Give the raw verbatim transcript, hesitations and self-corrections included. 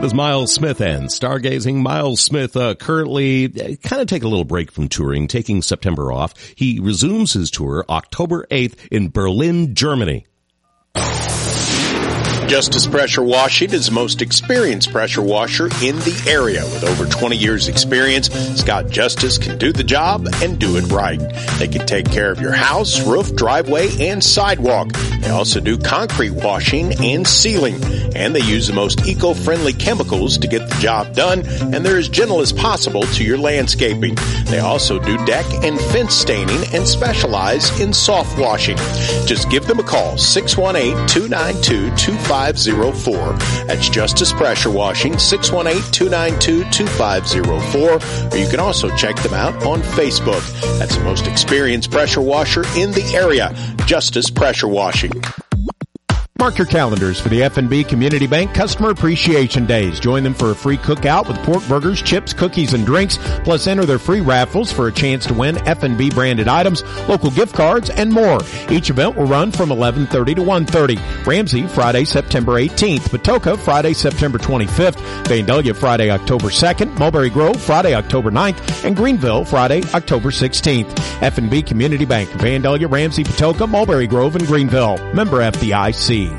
That is Miles Smith and Stargazing. Miles Smith uh, currently uh, kind of take a little break from touring, taking September off. He resumes his tour October eighth in Berlin, Germany. Justice Pressure Washing is the most experienced pressure washer in the area. With over twenty years experience, Scott Justice can do the job and do it right. They can take care of your house, roof, driveway, and sidewalk. They also do concrete washing and sealing. And they use the most eco-friendly chemicals to get the job done, and they're as gentle as possible to your landscaping. They also do deck and fence staining and specialize in soft washing. Just give them a call, six one eight, two nine two, two five zero four. That's Justice Pressure Washing, six one eight, two nine two, two five zero four. Or you can also check them out on Facebook. That's the most experienced pressure washer in the area, Justice Pressure Washing. Mark your calendars for the F N B Community Bank Customer Appreciation Days. Join them for a free cookout with pork burgers, chips, cookies, and drinks. Plus, enter their free raffles for a chance to win F N B branded items, local gift cards, and more. Each event will run from eleven thirty to one thirty. Ramsey, Friday, September eighteenth. Patoka, Friday, September twenty-fifth. Vandalia, Friday, October second. Mulberry Grove, Friday, October ninth. And Greenville, Friday, October sixteenth. F N B Community Bank, Vandalia, Ramsey, Patoka, Mulberry Grove, and Greenville. Member F D I C.